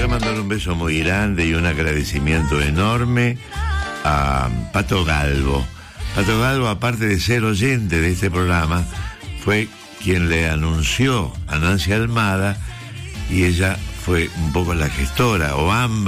Quiero mandar un beso muy grande y un agradecimiento enorme a Pato Galvo. Pato Galvo, aparte de ser oyente de este programa, fue quien le anunció a Nancy Almada y ella fue un poco la gestora, o ambas.